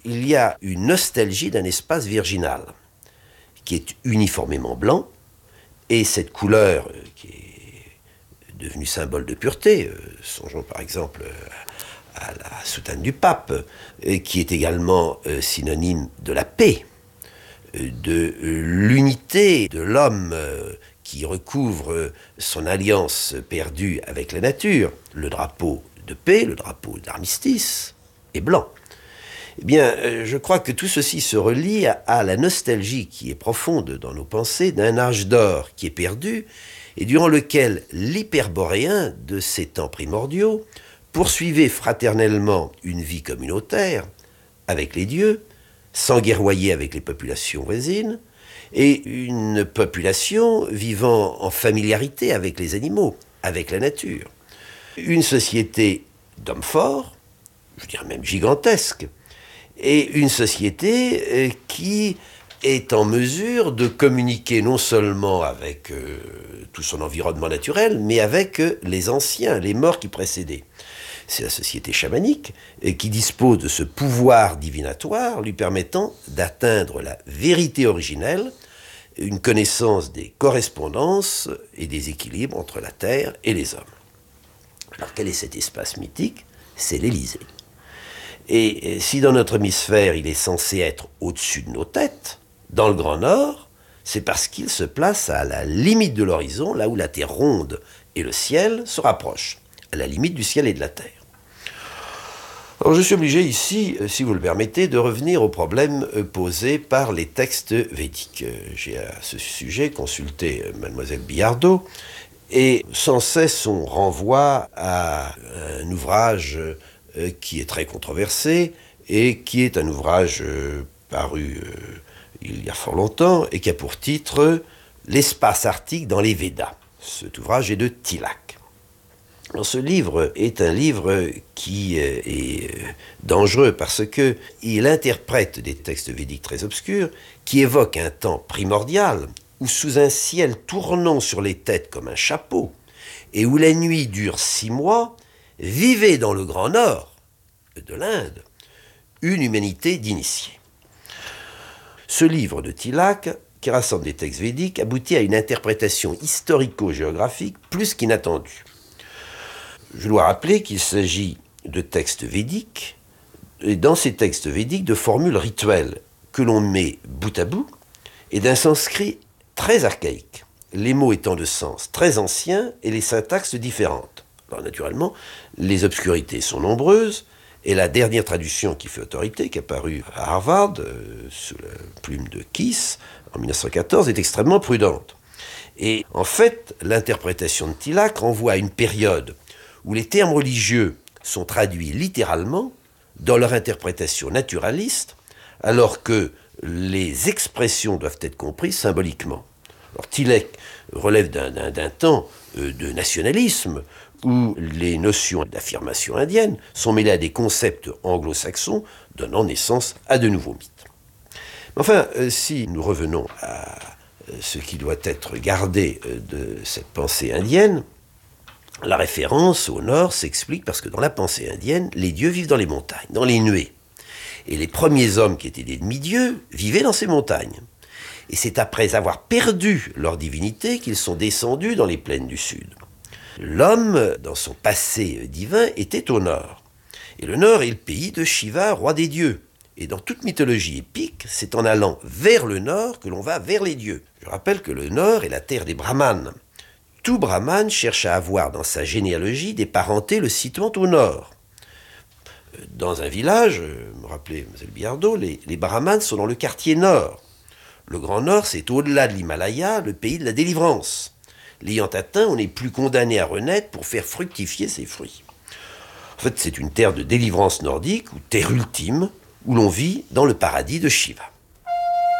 il y a une nostalgie d'un espace virginal qui est uniformément blanc, et cette couleur qui est devenue symbole de pureté, songeons par exemple à la soutane du pape, qui est également synonyme de la paix, de l'unité de l'homme qui recouvre son alliance perdue avec la nature. Le drapeau de paix, le drapeau d'armistice est blanc. Eh bien, je crois que tout ceci se relie à la nostalgie qui est profonde dans nos pensées d'un âge d'or qui est perdu et durant lequel l'hyperboréen de ces temps primordiaux poursuivait fraternellement une vie communautaire avec les dieux, sans guerroyer avec les populations voisines, et une population vivant en familiarité avec les animaux, avec la nature. Une société d'hommes forts, je dirais même gigantesque, et une société qui est en mesure de communiquer non seulement avec tout son environnement naturel, mais avec les anciens, les morts qui précédaient. C'est la société chamanique qui dispose de ce pouvoir divinatoire lui permettant d'atteindre la vérité originelle, une connaissance des correspondances et des équilibres entre la Terre et les hommes. Alors quel est cet espace mythique ? C'est l'Élysée. Et si dans notre hémisphère, il est censé être au-dessus de nos têtes, dans le Grand Nord, c'est parce qu'il se place à la limite de l'horizon, là où la Terre ronde et le ciel se rapprochent, à la limite du ciel et de la Terre. Alors je suis obligé ici, si vous le permettez, de revenir au problème posé par les textes védiques. J'ai à ce sujet consulté Mademoiselle Billardot, et sans cesse on renvoie à un ouvrage qui est très controversé et qui est un ouvrage paru il y a fort longtemps et qui a pour titre « L'espace arctique dans les Védas ». Cet ouvrage est de Tilak. Alors, ce livre est un livre qui est dangereux parce qu'il interprète des textes védiques très obscurs qui évoquent un temps primordial où sous un ciel tournant sur les têtes comme un chapeau et où la nuit dure 6 mois, vivait dans le Grand Nord de l'Inde une humanité d'initiés. Ce livre de Tilak, qui rassemble des textes védiques, aboutit à une interprétation historico-géographique plus qu'inattendue. Je dois rappeler qu'il s'agit de textes védiques, et dans ces textes védiques, de formules rituelles que l'on met bout à bout, et d'un sanskrit très archaïque, les mots étant de sens très anciens et les syntaxes différentes. Alors naturellement, les obscurités sont nombreuses, et la dernière traduction qui fait autorité, qui est apparue à Harvard, sous la plume de Kiss, en 1914, est extrêmement prudente. Et en fait, l'interprétation de Tilak renvoie à une période où les termes religieux sont traduits littéralement dans leur interprétation naturaliste, alors que les expressions doivent être comprises symboliquement. Alors Tilak relève d'un temps de nationalisme où les notions d'affirmation indienne sont mêlées à des concepts anglo-saxons, donnant naissance à de nouveaux mythes. Enfin, si nous revenons à ce qui doit être gardé de cette pensée indienne, la référence au nord s'explique parce que dans la pensée indienne, les dieux vivent dans les montagnes, dans les nuées. Et les premiers hommes qui étaient des demi-dieux vivaient dans ces montagnes. Et c'est après avoir perdu leur divinité qu'ils sont descendus dans les plaines du sud. L'homme, dans son passé divin, était au nord. Et le nord est le pays de Shiva, roi des dieux. Et dans toute mythologie épique, c'est en allant vers le nord que l'on va vers les dieux. Je rappelle que le nord est la terre des brahmanes. Tout brahmane cherche à avoir dans sa généalogie des parentés le situant au nord. Dans un village, me rappelez Mlle Billardot, les brahmanes sont dans le quartier nord. Le Grand Nord, c'est au-delà de l'Himalaya, le pays de la délivrance. L'ayant atteint, on n'est plus condamné à renaître pour faire fructifier ses fruits. En fait, c'est une terre de délivrance nordique, ou terre ultime, où l'on vit dans le paradis de Shiva.